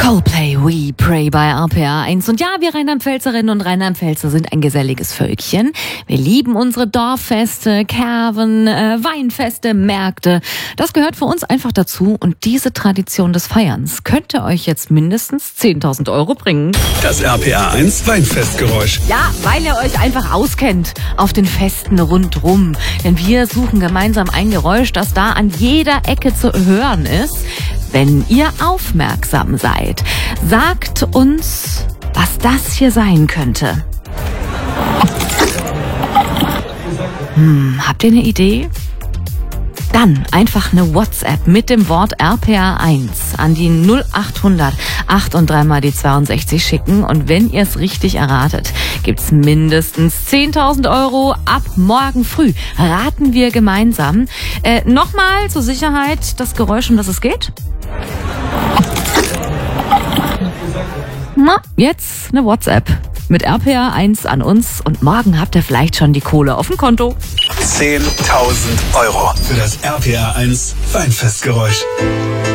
Coldplay, We Pray bei RPA 1. Und ja, wir Rheinland-Pfälzerinnen und Rheinland-Pfälzer sind ein geselliges Völkchen. Wir lieben unsere Dorffeste, Kerven, Weinfeste, Märkte. Das gehört für uns einfach dazu. Und diese Tradition des Feierns könnte euch jetzt mindestens 10.000 Euro bringen. Das RPA 1 Weinfestgeräusch. Ja, weil ihr euch einfach auskennt auf den Festen rundrum. Denn wir suchen gemeinsam ein Geräusch, das da an jeder Ecke zu hören ist. Wenn ihr aufmerksam seid, sagt uns, was das hier sein könnte. Habt ihr eine Idee? Dann einfach eine WhatsApp mit dem Wort RPA1 an die 0800 8 und 3 mal die 62 schicken. Und wenn ihr es richtig erratet, gibt's mindestens 10.000 Euro ab morgen früh. Raten wir gemeinsam. Nochmal zur Sicherheit das Geräusch, um das es geht. Na, jetzt eine WhatsApp mit RPA1 an uns und morgen habt ihr vielleicht schon die Kohle auf dem Konto. 10.000 Euro für das RPA 1 Weinfestgeräusch.